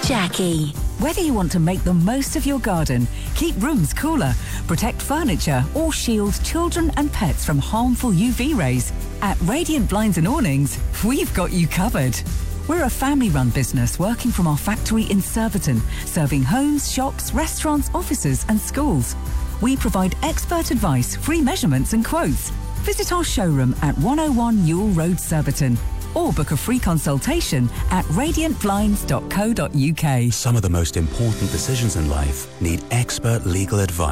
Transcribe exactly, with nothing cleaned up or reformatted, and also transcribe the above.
Jackie. Whether you want to make the most of your garden, keep rooms cooler, protect furniture, or shield children and pets from harmful U V rays, at Radiant Blinds and Awnings, we've got you covered. We're a family-run business working from our factory in Surbiton, serving homes, shops, restaurants, offices and schools. We provide expert advice, free measurements and quotes. Visit our showroom at one oh one Newell Road, Surbiton, or book a free consultation at radiant blinds dot co dot U K. Some of the most important decisions in life need expert legal advice.